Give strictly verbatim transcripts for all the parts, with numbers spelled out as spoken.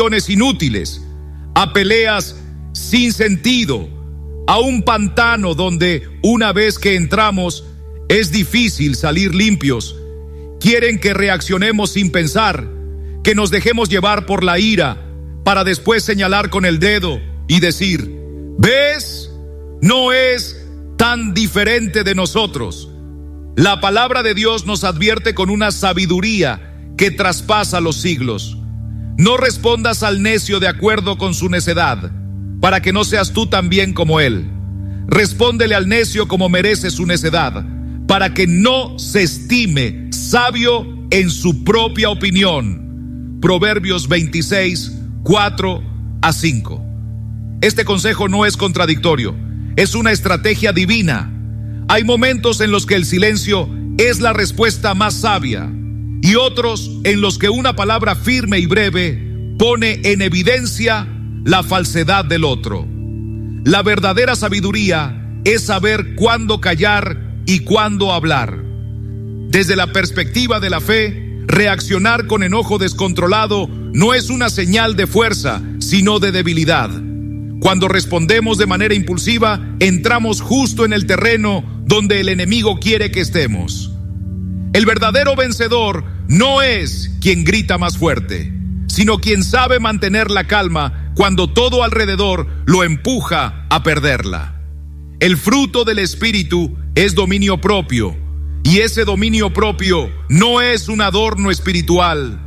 discusiones inútiles, a peleas sin sentido, a un pantano donde una vez que entramos es difícil salir limpios. Quieren que reaccionemos sin pensar, que nos dejemos llevar por la ira, para después señalar con el dedo y decir: ¿ves? No es tan diferente de nosotros. La palabra de Dios nos advierte con una sabiduría que traspasa los siglos. No respondas al necio de acuerdo con su necedad, para que no seas tú también como él. Respóndele al necio como merece su necedad, para que no se estime sabio en su propia opinión. Proverbios veintiséis, cuatro a cinco. Este consejo no es contradictorio, es una estrategia divina. Hay momentos en los que el silencio es la respuesta más sabia, y otros en los que una palabra firme y breve pone en evidencia la falsedad del otro. La verdadera sabiduría es saber cuándo callar y cuándo hablar. Desde la perspectiva de la fe, reaccionar con enojo descontrolado no es una señal de fuerza, sino de debilidad. Cuando respondemos de manera impulsiva, entramos justo en el terreno donde el enemigo quiere que estemos. El verdadero vencedor no es quien grita más fuerte, sino quien sabe mantener la calma cuando todo alrededor lo empuja a perderla. El fruto del Espíritu es dominio propio, y ese dominio propio no es un adorno espiritual,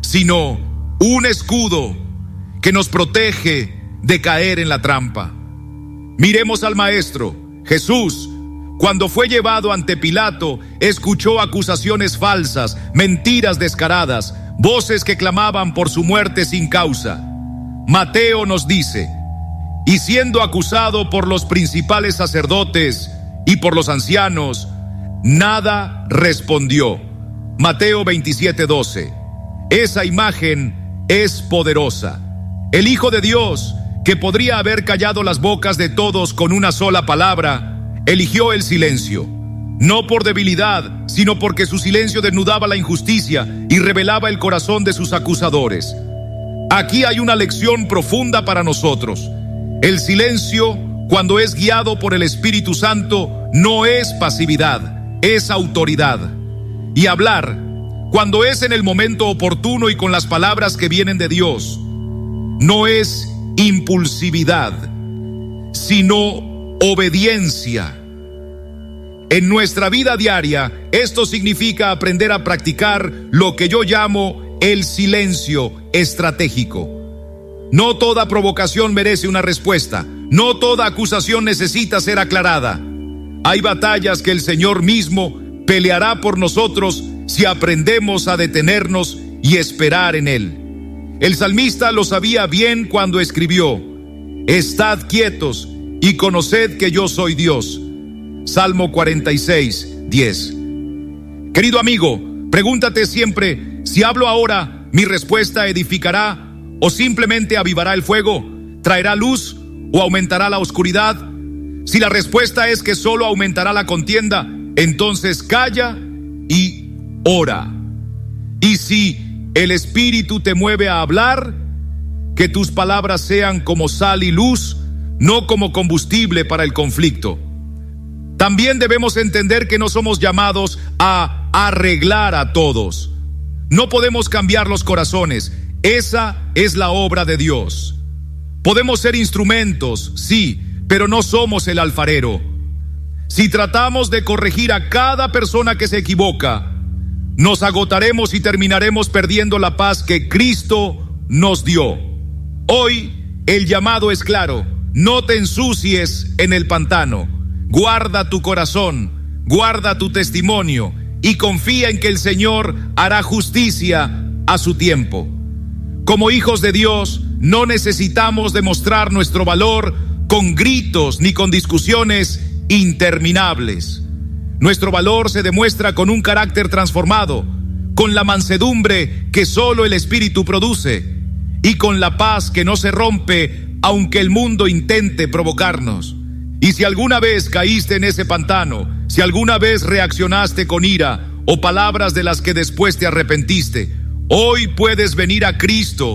sino un escudo que nos protege de caer en la trampa. Miremos al Maestro. Jesús, cuando fue llevado ante Pilato, escuchó acusaciones falsas, mentiras descaradas, voces que clamaban por su muerte sin causa. Mateo nos dice: y siendo acusado por los principales sacerdotes y por los ancianos, nada respondió. Mateo veintisiete, doce. Esa imagen es poderosa. El Hijo de Dios, que podría haber callado las bocas de todos con una sola palabra, eligió el silencio, no por debilidad, sino porque su silencio desnudaba la injusticia y revelaba el corazón de sus acusadores. Aquí hay una lección profunda para nosotros. El silencio, cuando es guiado por el Espíritu Santo, no es pasividad, es autoridad. Y hablar, cuando es en el momento oportuno y con las palabras que vienen de Dios, no es impulsividad, sino obediencia. En nuestra vida diaria, esto significa aprender a practicar lo que yo llamo el silencio estratégico. No toda provocación merece una respuesta, no toda acusación necesita ser aclarada. Hay batallas que el Señor mismo peleará por nosotros si aprendemos a detenernos y esperar en Él. El salmista lo sabía bien cuando escribió: estad quietos y conoced que yo soy Dios. Salmo cuarenta y seis, diez. Querido amigo, pregúntate siempre: si hablo ahora, ¿mi respuesta edificará o simplemente avivará el fuego? ¿Traerá luz o aumentará la oscuridad? Si la respuesta es que solo aumentará la contienda, entonces calla y ora. Y si el Espíritu te mueve a hablar, que tus palabras sean como sal y luz, no como combustible para el conflicto. También debemos entender que no somos llamados a arreglar a todos. No podemos cambiar los corazones. Esa es la obra de Dios. Podemos ser instrumentos, sí, pero no somos el alfarero. Si tratamos de corregir a cada persona que se equivoca, nos agotaremos y terminaremos perdiendo la paz que Cristo nos dio. Hoy el llamado es claro: no te ensucies en el pantano. Guarda tu corazón, guarda tu testimonio y confía en que el Señor hará justicia a su tiempo. Como hijos de Dios, no necesitamos demostrar nuestro valor con gritos ni con discusiones interminables. Nuestro valor se demuestra con un carácter transformado, con la mansedumbre que solo el Espíritu produce y con la paz que no se rompe aunque el mundo intente provocarnos. Y si alguna vez caíste en ese pantano, si alguna vez reaccionaste con ira o palabras de las que después te arrepentiste, hoy puedes venir a Cristo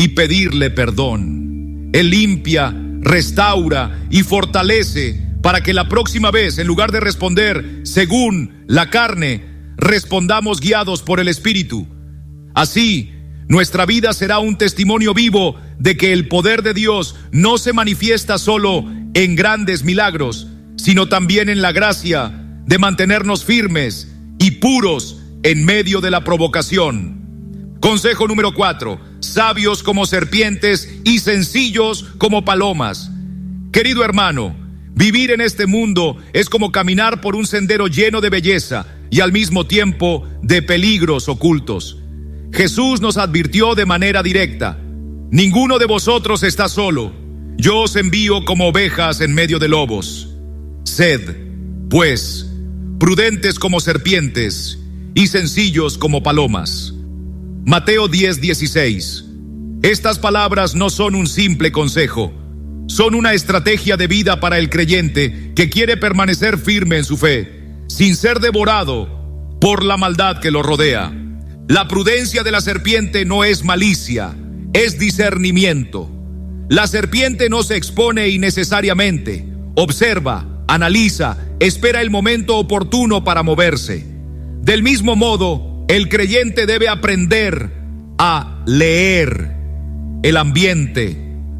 y pedirle perdón. Él limpia, restaura y fortalece para que la próxima vez, en lugar de responder según la carne, respondamos guiados por el Espíritu. Así, nuestra vida será un testimonio vivo de que el poder de Dios no se manifiesta solo en grandes milagros, sino también en la gracia de mantenernos firmes y puros en medio de la provocación. Consejo número cuatro: sabios como serpientes y sencillos como palomas. Querido hermano, vivir en este mundo es como caminar por un sendero lleno de belleza y al mismo tiempo de peligros ocultos. Jesús nos advirtió de manera directa: ninguno de vosotros está solo, yo os envío como ovejas en medio de lobos. Sed, pues, prudentes como serpientes y sencillos como palomas. Mateo diez, dieciséis. Estas palabras no son un simple consejo, son una estrategia de vida para el creyente que quiere permanecer firme en su fe, sin ser devorado por la maldad que lo rodea. La prudencia de la serpiente no es malicia, es discernimiento. La serpiente no se expone innecesariamente, observa, analiza, espera el momento oportuno para moverse. Del mismo modo, el creyente debe aprender a leer el ambiente,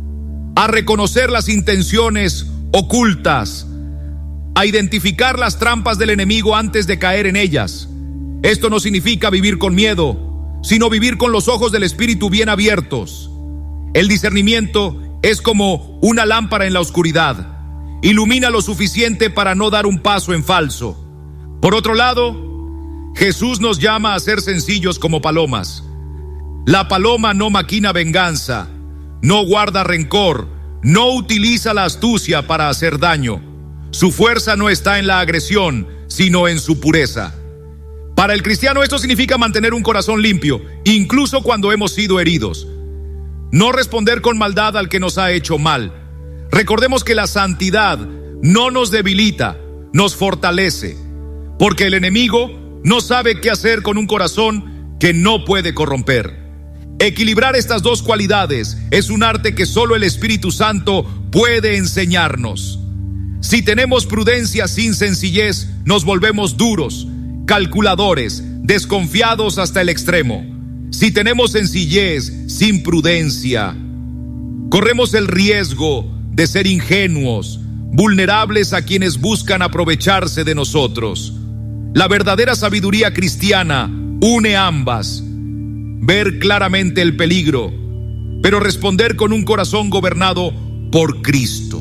a reconocer las intenciones ocultas, a identificar las trampas del enemigo antes de caer en ellas. Esto no significa vivir con miedo, sino vivir con los ojos del Espíritu bien abiertos. El discernimiento es como una lámpara en la oscuridad. Ilumina lo suficiente para no dar un paso en falso. Por otro lado, Jesús nos llama a ser sencillos como palomas. La paloma no maquina venganza, no guarda rencor, no utiliza la astucia para hacer daño. Su fuerza no está en la agresión, sino en su pureza. Para el cristiano esto significa mantener un corazón limpio, incluso cuando hemos sido heridos. No responder con maldad al que nos ha hecho mal. Recordemos que la santidad no nos debilita, nos fortalece, porque el enemigo no sabe qué hacer con un corazón que no puede corromper. Equilibrar estas dos cualidades es un arte que solo el Espíritu Santo puede enseñarnos. Si tenemos prudencia sin sencillez, nos volvemos duros, calculadores, desconfiados hasta el extremo. Si tenemos sencillez sin prudencia, corremos el riesgo de ser ingenuos, vulnerables a quienes buscan aprovecharse de nosotros. La verdadera sabiduría cristiana une ambas: ver claramente el peligro, pero responder con un corazón gobernado por Cristo.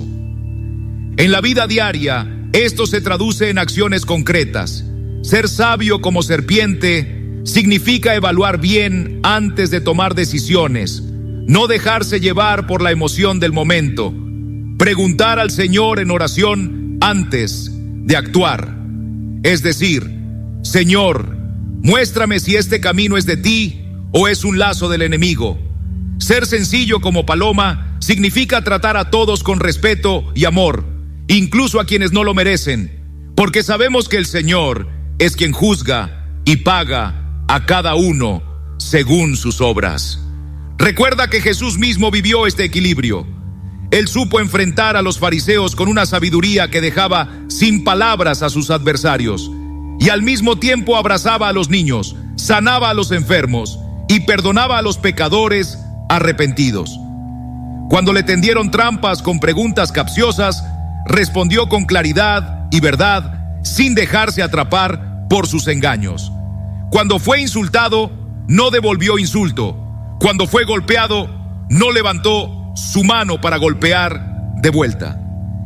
En la vida diaria, esto se traduce en acciones concretas. Ser sabio como serpiente significa evaluar bien antes de tomar decisiones, no dejarse llevar por la emoción del momento, preguntar al Señor en oración antes de actuar. Es decir, Señor, muéstrame si este camino es de ti o es un lazo del enemigo. Ser sencillo como paloma significa tratar a todos con respeto y amor, incluso a quienes no lo merecen, porque sabemos que el Señor es quien juzga y paga a cada uno según sus obras. Recuerda que Jesús mismo vivió este equilibrio. Él supo enfrentar a los fariseos con una sabiduría que dejaba sin palabras a sus adversarios, y al mismo tiempo abrazaba a los niños, sanaba a los enfermos y perdonaba a los pecadores arrepentidos. Cuando le tendieron trampas con preguntas capciosas, respondió con claridad y verdad, sin dejarse atrapar por sus engaños. Cuando fue insultado, no devolvió insulto. Cuando fue golpeado, no levantó su mano para golpear de vuelta.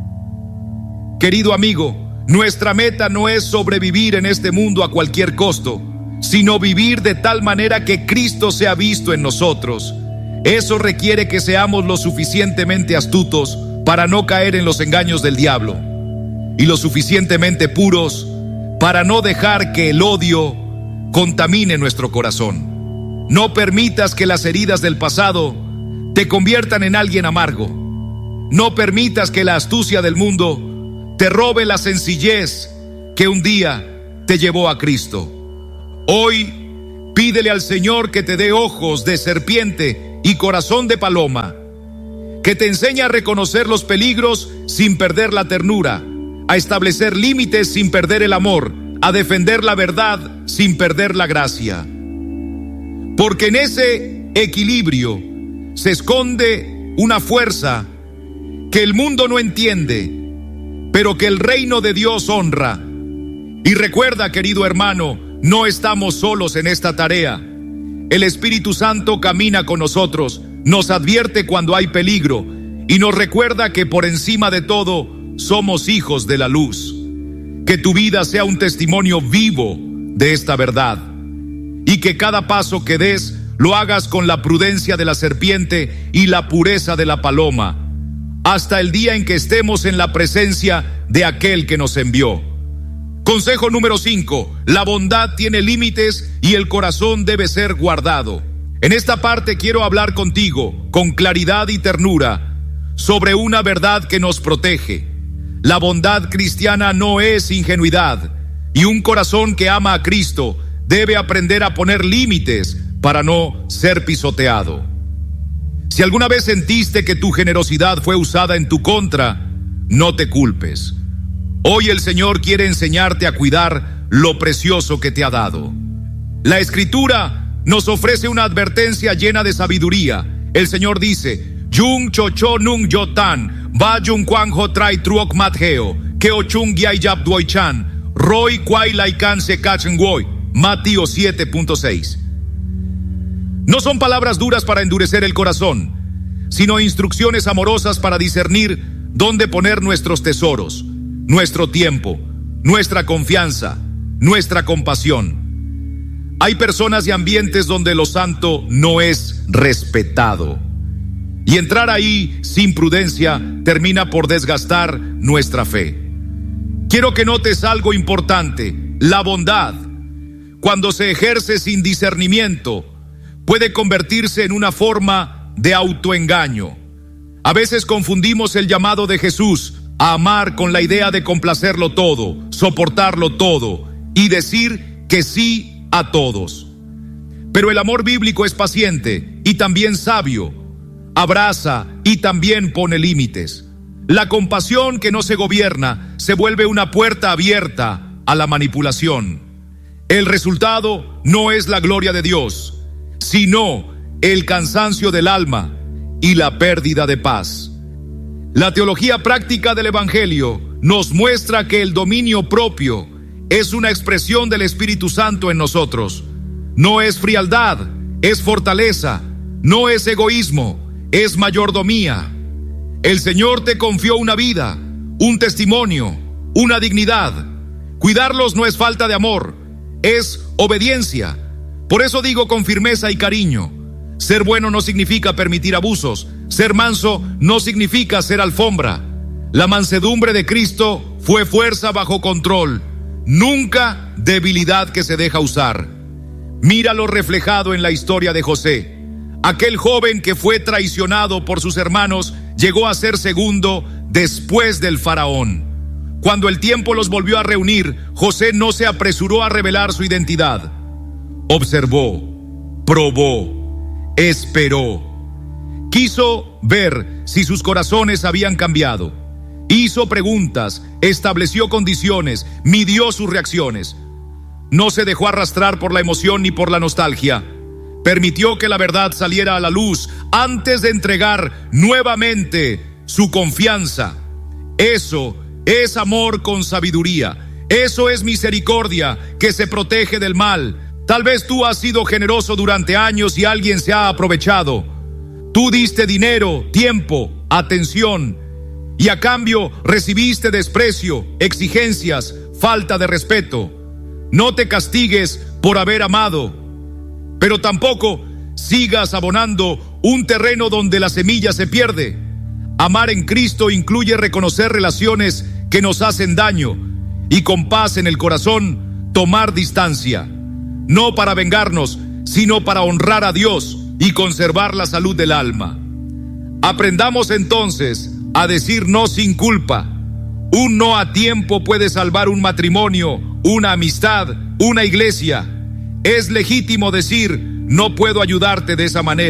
Querido amigo, nuestra meta no es sobrevivir en este mundo a cualquier costo, sino vivir de tal manera que Cristo sea visto en nosotros. Eso requiere que seamos lo suficientemente astutos para no caer en los engaños del diablo, y lo suficientemente puros para no dejar que el odio contamine nuestro corazón. No permitas que las heridas del pasado te conviertan en alguien amargo. No permitas que la astucia del mundo te robe la sencillez que un día te llevó a Cristo. Hoy pídele al Señor que te dé ojos de serpiente y corazón de paloma, que te enseña a reconocer los peligros sin perder la ternura, a establecer límites sin perder el amor, a defender la verdad sin perder la gracia. Porque en ese equilibrio se esconde una fuerza que el mundo no entiende, pero que el reino de Dios honra. Y recuerda, querido hermano, no estamos solos en esta tarea. El Espíritu Santo camina con nosotros, nos advierte cuando hay peligro y nos recuerda que por encima de todo somos hijos de la luz. Que tu vida sea un testimonio vivo de esta verdad y que cada paso que des lo hagas con la prudencia de la serpiente y la pureza de la paloma, hasta el día en que estemos en la presencia de aquel que nos envió. Consejo número cinco. La bondad tiene límites y el corazón debe ser guardado. En esta parte quiero hablar contigo con claridad y ternura sobre una verdad que nos protege. La bondad cristiana no es ingenuidad, y un corazón que ama a Cristo debe aprender a poner límites para no ser pisoteado. Si alguna vez sentiste que tu generosidad fue usada en tu contra, no te culpes. Hoy el Señor quiere enseñarte a cuidar lo precioso que te ha dado. La Escritura nos ofrece una advertencia llena de sabiduría. El Señor dice: Yung chocho nung yotan, va yung kwang ho trai truok matgeo, que ochung gyai yap duoichan, roi kwai laikan se kachen woi. Mateo siete punto seis. No son palabras duras para endurecer el corazón, sino instrucciones amorosas para discernir dónde poner nuestros tesoros, nuestro tiempo, nuestra confianza, nuestra compasión. Hay personas y ambientes donde lo santo no es respetado, y entrar ahí sin prudencia termina por desgastar nuestra fe. Quiero que notes algo importante: la bondad, cuando se ejerce sin discernimiento, puede convertirse en una forma de autoengaño. A veces confundimos el llamado de Jesús a amar con la idea de complacerlo todo, soportarlo todo y decir que sí a todos. Pero el amor bíblico es paciente y también sabio, abraza y también pone límites. La compasión que no se gobierna se vuelve una puerta abierta a la manipulación. El resultado no es la gloria de Dios, sino el cansancio del alma y la pérdida de paz. La teología práctica del Evangelio nos muestra que el dominio propio es una expresión del Espíritu Santo en nosotros. No es frialdad, es fortaleza, no es egoísmo, es mayordomía. El Señor te confió una vida, un testimonio, una dignidad. Cuidarlos no es falta de amor, es obediencia. Por eso digo con firmeza y cariño: ser bueno no significa permitir abusos, ser manso no significa ser alfombra. La mansedumbre de Cristo fue fuerza bajo control, nunca debilidad que se deja usar. Míralo reflejado en la historia de José. Aquel joven que fue traicionado por sus hermanos llegó a ser segundo después del faraón. Cuando el tiempo los volvió a reunir, José no se apresuró a revelar su identidad. Observó, probó, esperó. Quiso ver si sus corazones habían cambiado. Hizo preguntas, estableció condiciones, midió sus reacciones. No se dejó arrastrar por la emoción ni por la nostalgia. Permitió que la verdad saliera a la luz antes de entregar nuevamente su confianza. Eso es amor con sabiduría. Eso es misericordia que se protege del mal. Tal vez tú has sido generoso durante años y alguien se ha aprovechado. Tú diste dinero, tiempo, atención, y a cambio recibiste desprecio, exigencias, falta de respeto. No te castigues por haber amado, pero tampoco sigas abonando un terreno donde la semilla se pierde. Amar en Cristo incluye reconocer relaciones que nos hacen daño y con paz en el corazón tomar distancia. No para vengarnos, sino para honrar a Dios y conservar la salud del alma. Aprendamos entonces a decir no sin culpa. Un no a tiempo puede salvar un matrimonio, una amistad, una iglesia. Es legítimo decir: no puedo ayudarte de esa manera,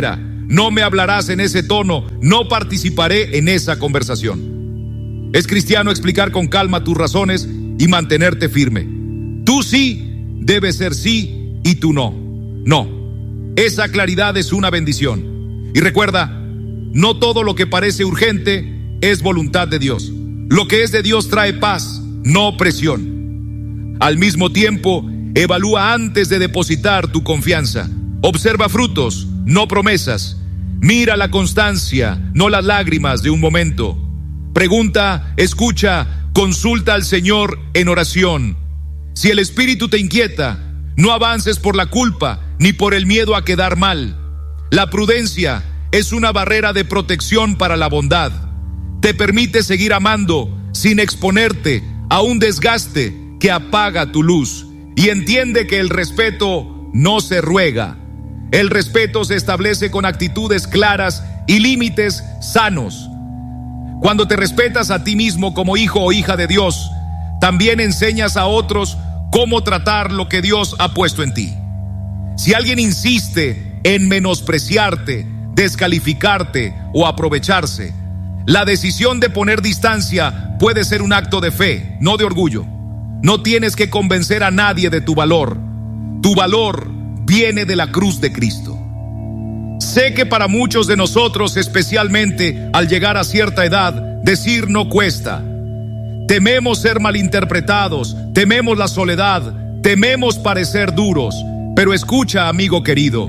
no me hablarás en ese tono, no participaré en esa conversación. Es cristiano explicar con calma tus razones y mantenerte firme. Tú sí debes ser sí y tú no. No, esa claridad es una bendición. Y recuerda, no todo lo que parece urgente es voluntad de Dios. Lo que es de Dios trae paz, no presión. Al mismo tiempo, evalúa antes de depositar tu confianza. Observa frutos, no promesas. Mira la constancia, no las lágrimas de un momento. Pregunta, escucha, consulta al Señor en oración. Si el espíritu te inquieta, no avances por la culpa ni por el miedo a quedar mal. La prudencia es una barrera de protección para la bondad. Te permite seguir amando sin exponerte a un desgaste que apaga tu luz. Y entiende que el respeto no se ruega. El respeto se establece con actitudes claras y límites sanos. Cuando te respetas a ti mismo como hijo o hija de Dios, también enseñas a otros cómo tratar lo que Dios ha puesto en ti. Si alguien insiste en menospreciarte, descalificarte o aprovecharse, la decisión de poner distancia puede ser un acto de fe, no de orgullo. No tienes que convencer a nadie de tu valor. Tu valor viene de la cruz de Cristo. Sé que para muchos de nosotros, especialmente al llegar a cierta edad, decir no cuesta. Tememos ser malinterpretados, tememos la soledad, tememos parecer duros. Pero escucha, amigo querido,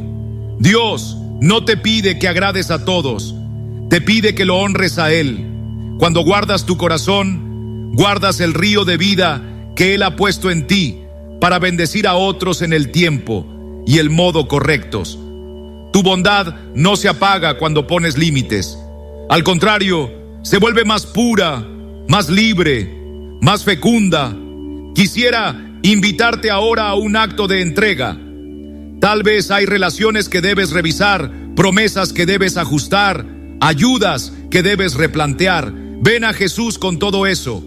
Dios no te pide que agrades a todos, te pide que lo honres a Él. Cuando guardas tu corazón, guardas el río de vida que Él ha puesto en ti para bendecir a otros en el tiempo y el modo correctos. Tu bondad no se apaga cuando pones límites. Al contrario, se vuelve más pura, más libre, más fecunda. Quisiera invitarte ahora a un acto de entrega. Tal vez hay relaciones que debes revisar, promesas que debes ajustar, ayudas que debes replantear. Ven a Jesús con todo eso.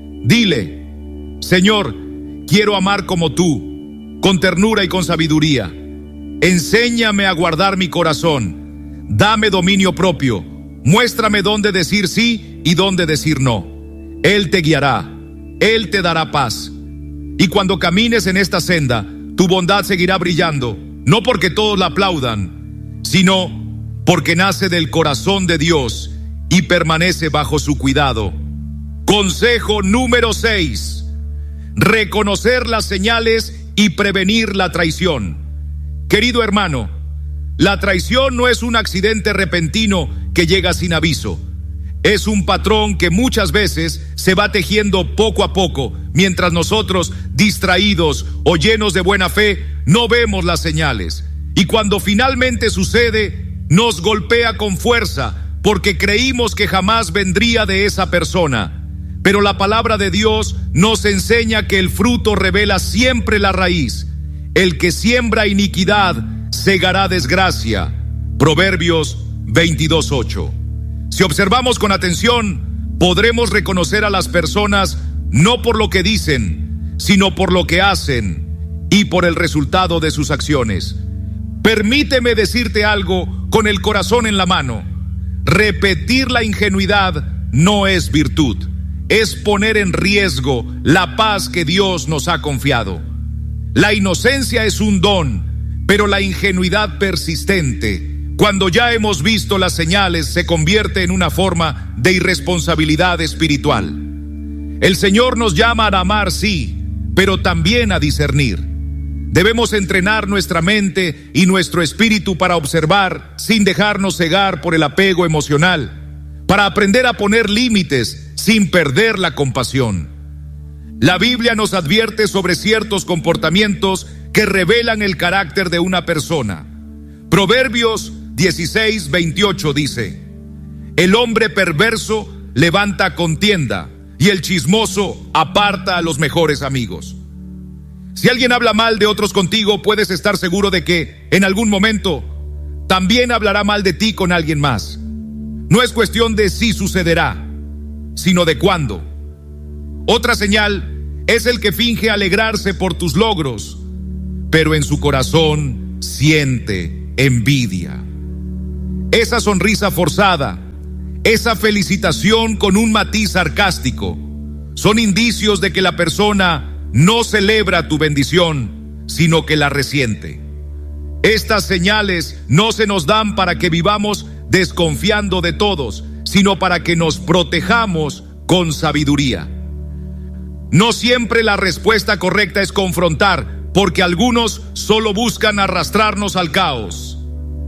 Dile: Señor, quiero amar como tú, con ternura y con sabiduría. Enséñame a guardar mi corazón. Dame dominio propio. Muéstrame dónde decir sí y dónde decir no. Él te guiará. Él te dará paz. Y cuando camines en esta senda, tu bondad seguirá brillando, no porque todos la aplaudan, sino porque nace del corazón de Dios y permanece bajo su cuidado. Consejo número seis. Reconocer las señales y prevenir la traición. Querido hermano, la traición no es un accidente repentino que llega sin aviso. Es un patrón que muchas veces se va tejiendo poco a poco, mientras nosotros, distraídos o llenos de buena fe, no vemos las señales. Y cuando finalmente sucede, nos golpea con fuerza, porque creímos que jamás vendría de esa persona. Pero la palabra de Dios nos enseña que el fruto revela siempre la raíz. El que siembra iniquidad segará desgracia. Proverbios veintidós ocho. Si observamos con atención, podremos reconocer a las personas no por lo que dicen, sino por lo que hacen y por el resultado de sus acciones. Permíteme decirte algo con el corazón en la mano. Repetir la ingenuidad no es virtud, es poner en riesgo la paz que Dios nos ha confiado. La inocencia es un don, pero la ingenuidad persistente, cuando ya hemos visto las señales, se convierte en una forma de irresponsabilidad espiritual. El Señor nos llama a amar, sí, pero también a discernir. Debemos entrenar nuestra mente y nuestro espíritu para observar sin dejarnos cegar por el apego emocional, para aprender a poner límites sin perder la compasión. La Biblia nos advierte sobre ciertos comportamientos que revelan el carácter de una persona. Proverbios dieciséis veintiocho dice: el hombre perverso levanta contienda y el chismoso aparta a los mejores amigos. Si alguien habla mal de otros contigo, puedes estar seguro de que en algún momento también hablará mal de ti con alguien más. No es cuestión de si sucederá, sino de cuándo. Otra señal es el que finge alegrarse por tus logros, pero en su corazón siente envidia. esa sonrisa forzada, esa felicitación con un matiz sarcástico, son indicios de que la persona no celebra tu bendición, sino que la resiente. Estas señales no se nos dan para que vivamos desconfiando de todos, sino para que nos protejamos con sabiduría. No siempre la respuesta correcta es confrontar, porque algunos solo buscan arrastrarnos al caos.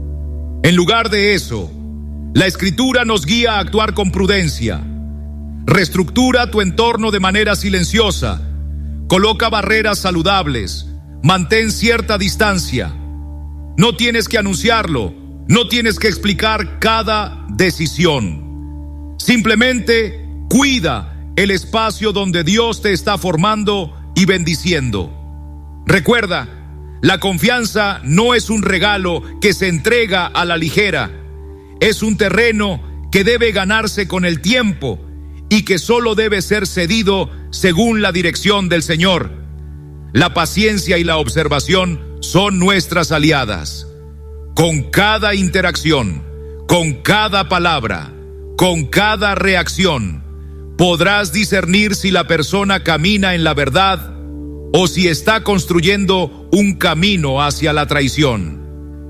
En lugar de eso, la Escritura nos guía a actuar con prudencia. Reestructura tu entorno de manera silenciosa. Coloca barreras saludables. Mantén cierta distancia. No tienes que anunciarlo. No tienes que explicar cada decisión. Simplemente cuida el espacio donde Dios te está formando y bendiciendo. Recuerda, la confianza no es un regalo que se entrega a la ligera. Es un terreno que debe ganarse con el tiempo y que solo debe ser cedido según la dirección del Señor. La paciencia y la observación son nuestras aliadas. Con cada interacción, con cada palabra, con cada reacción, podrás discernir si la persona camina en la verdad o si está construyendo un camino hacia la traición.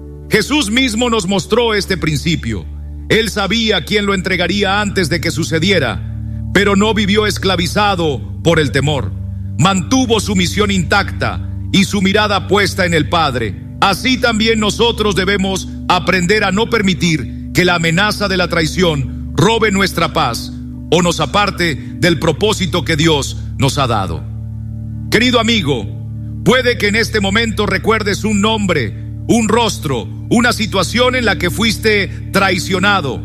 Jesús mismo nos mostró este principio. Él sabía quién lo entregaría antes de que sucediera, pero no vivió esclavizado por el temor. Mantuvo su misión intacta y su mirada puesta en el Padre. Así también nosotros debemos aprender a no permitir que la amenaza de la traición robe nuestra paz o nos aparte del propósito que Dios nos ha dado. Querido amigo, puede que en este momento recuerdes un nombre, un rostro, una situación en la que fuiste traicionado.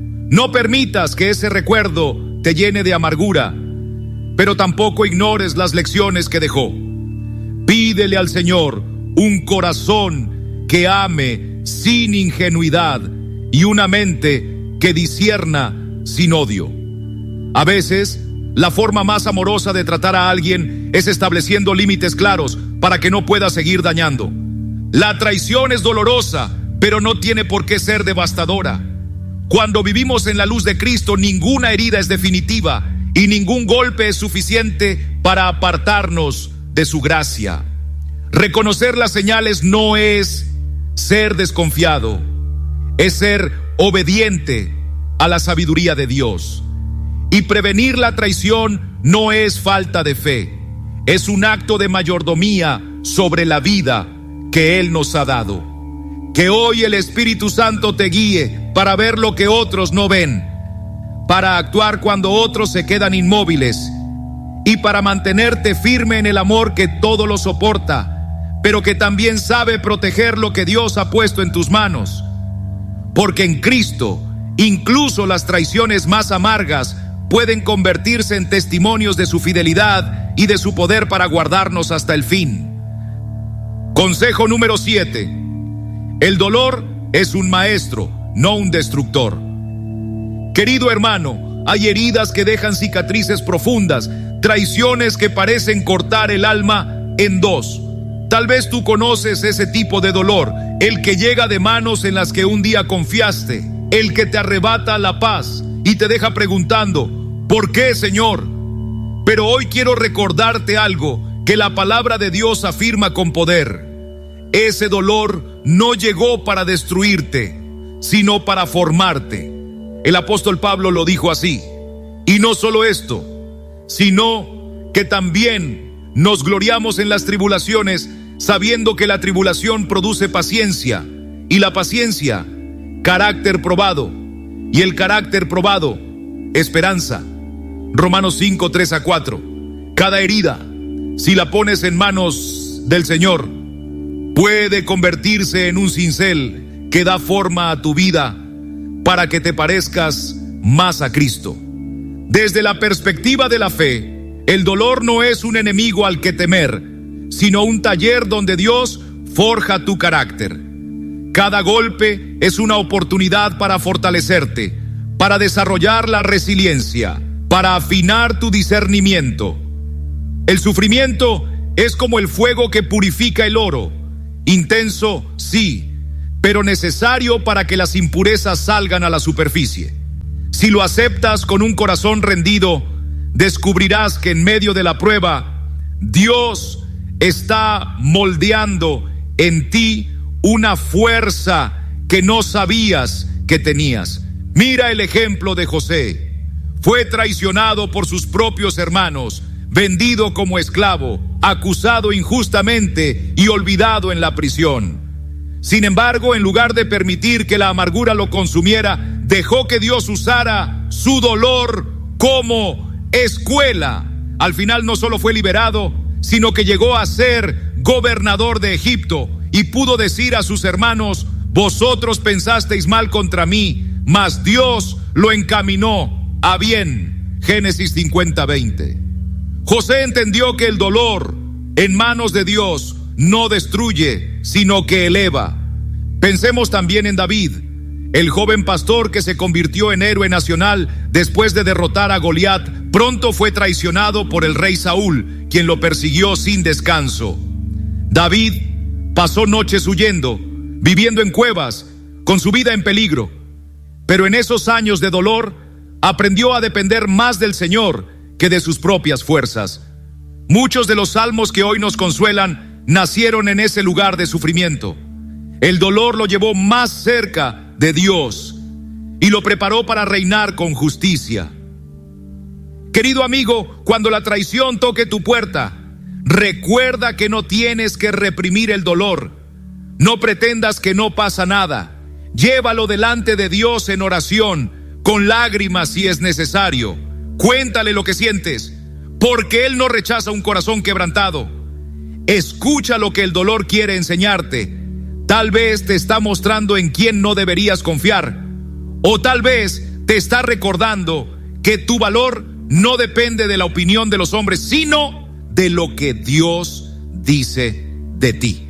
No permitas que ese recuerdo te llene de amargura, pero tampoco ignores las lecciones que dejó. Pídele al Señor un corazón que ame sin ingenuidad y una mente que discierna sin odio. A veces, la forma más amorosa de tratar a alguien es estableciendo límites claros para que no pueda seguir dañando. La traición es dolorosa, pero no tiene por qué ser devastadora. Cuando vivimos en la luz de Cristo, ninguna herida es definitiva y ningún golpe es suficiente para apartarnos de su gracia. Reconocer las señales no es ser desconfiado, es ser obediente a la sabiduría de Dios. Y prevenir la traición no es falta de fe, es un acto de mayordomía sobre la vida que Él nos ha dado. Que hoy el Espíritu Santo te guíe para ver lo que otros no ven, para actuar cuando otros se quedan inmóviles y para mantenerte firme en el amor que todo lo soporta, pero que también sabe proteger lo que Dios ha puesto en tus manos. Porque en Cristo, incluso las traiciones más amargas pueden convertirse en testimonios de su fidelidad y de su poder para guardarnos hasta el fin. Consejo número siete. El dolor es un maestro, no un destructor. Querido hermano, hay heridas que dejan cicatrices profundas, traiciones que parecen cortar el alma en dos. Tal vez tú conoces ese tipo de dolor, el que llega de manos en las que un día confiaste, el que te arrebata la paz y te deja preguntando, ¿por qué, Señor? Pero hoy quiero recordarte algo que la palabra de Dios afirma con poder. Ese dolor no llegó para destruirte, sino para formarte. El apóstol Pablo lo dijo así. Y no solo esto, sino que también nos gloriamos en las tribulaciones, sabiendo que la tribulación produce paciencia, y la paciencia, carácter probado, y el carácter probado, esperanza. Romanos cinco, tres a cuatro. Cada herida, si la pones en manos del Señor, puede convertirse en un cincel que da forma a tu vida para que te parezcas más a Cristo. Desde la perspectiva de la fe, el dolor no es un enemigo al que temer, sino un taller donde Dios forja tu carácter. Cada golpe es una oportunidad para fortalecerte, para desarrollar la resiliencia, para afinar tu discernimiento. El sufrimiento es como el fuego que purifica el oro. Intenso, sí, pero necesario para que las impurezas salgan a la superficie. Si lo aceptas con un corazón rendido, descubrirás que en medio de la prueba, Dios está moldeando en ti una fuerza que no sabías que tenías. Mira el ejemplo de José. Fue traicionado por sus propios hermanos, vendido como esclavo, acusado injustamente y olvidado en la prisión. Sin embargo, en lugar de permitir que la amargura lo consumiera, dejó que Dios usara su dolor como escuela. Al final no solo fue liberado, sino que llegó a ser gobernador de Egipto y pudo decir a sus hermanos: vosotros pensasteis mal contra mí, mas Dios lo encaminó a bien. Génesis cincuenta, veinte. José entendió que el dolor en manos de Dios no destruye, sino que eleva. Pensemos también en David, el joven pastor que se convirtió en héroe nacional después de derrotar a Goliat. Pronto fue traicionado por el rey Saúl, quien lo persiguió sin descanso. David pasó noches huyendo, viviendo en cuevas, con su vida en peligro. Pero en esos años de dolor, aprendió a depender más del Señor que de sus propias fuerzas. Muchos de los salmos que hoy nos consuelan nacieron en ese lugar de sufrimiento. El dolor lo llevó más cerca de Dios y lo preparó para reinar con justicia. Querido amigo, cuando la traición toque tu puerta, recuerda que no tienes que reprimir el dolor. No pretendas que no pasa nada. Llévalo delante de Dios en oración, con lágrimas si es necesario. Cuéntale lo que sientes, porque Él no rechaza un corazón quebrantado. Escucha lo que el dolor quiere enseñarte. Tal vez te está mostrando en quién no deberías confiar, o tal vez te está recordando que tu valor no depende de la opinión de los hombres, sino de lo que Dios dice de ti.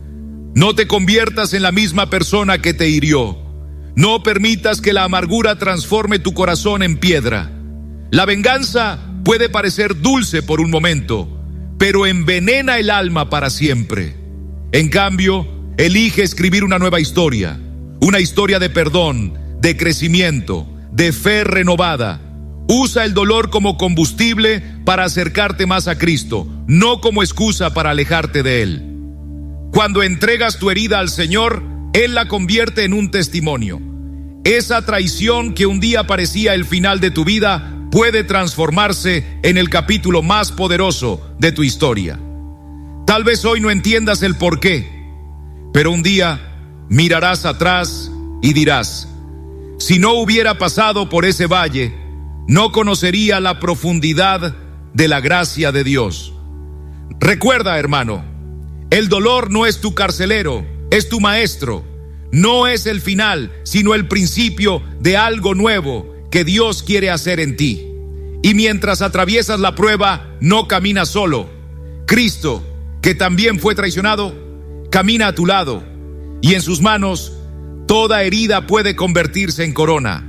No te conviertas en la misma persona que te hirió. No permitas que la amargura transforme tu corazón en piedra. La venganza puede parecer dulce por un momento, pero envenena el alma para siempre. En cambio, elige escribir una nueva historia, una historia de perdón, de crecimiento, de fe renovada. Usa el dolor como combustible para acercarte más a Cristo, no como excusa para alejarte de Él. Cuando entregas tu herida al Señor, Él la convierte en un testimonio. Esa traición que un día parecía el final de tu vida puede transformarse en el capítulo más poderoso de tu historia. Tal vez hoy no entiendas el porqué, pero un día mirarás atrás y dirás: si no hubiera pasado por ese valle, no conocería la profundidad de la gracia de Dios. Recuerda, hermano, el dolor no es tu carcelero, es tu maestro. No es el final, sino el principio de algo nuevo que Dios quiere hacer en ti. Y mientras atraviesas la prueba, no caminas solo. Cristo, que también fue traicionado, camina a tu lado, y en sus manos toda herida puede convertirse en corona.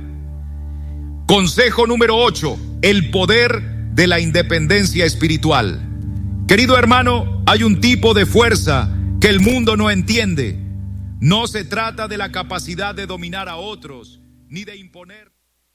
Consejo número ocho, el poder de la independencia espiritual. Querido hermano, hay un tipo de fuerza que el mundo no entiende. No se trata de la capacidad de dominar a otros, ni de imponer.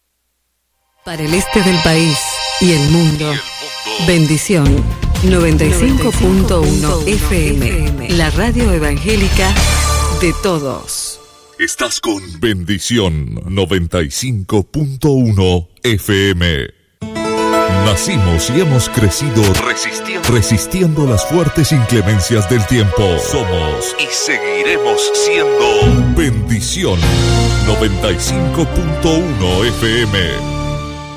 Para el este del país y el mundo, Bendición noventa y cinco punto uno F M, la radio evangélica de todos. Estás con Bendición noventa y cinco punto uno F M. Nacimos y hemos crecido resistiendo, resistiendo las fuertes inclemencias del tiempo. Somos y seguiremos siendo Bendición noventa y cinco punto uno F M.